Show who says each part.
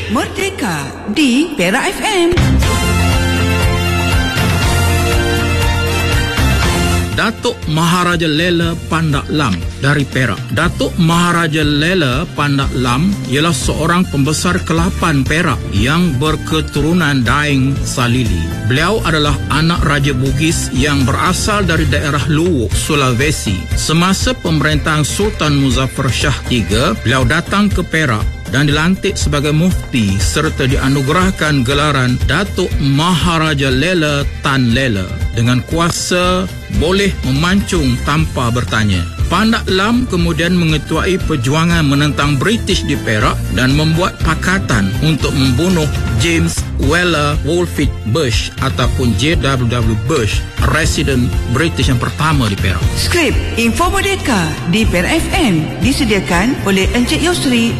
Speaker 1: Merdeka di Perak FM.
Speaker 2: Datuk Maharaja Lela Pandak Lam dari Perak. Datuk Maharaja Lela Pandak Lam ialah seorang pembesar ke-8 Perak yang berketurunan Daeng Salili. Beliau adalah anak Raja Bugis yang berasal dari daerah Luwuk, Sulawesi. Semasa pemerintahan Sultan Muzaffar Shah III, beliau datang ke Perak dan dilantik sebagai mufti serta dianugerahkan gelaran Datuk Maharaja Lela Tan Lela dengan kuasa boleh memancung tanpa bertanya. Pandak Lam kemudian mengetuai perjuangan menentang British di Perak dan membuat pakatan untuk membunuh James Weller Wolfit Bush ataupun J.W.W. Bush, residen British yang pertama di Perak.
Speaker 1: Skrip Info Merdeka di Perak FM disediakan oleh Encik Yusri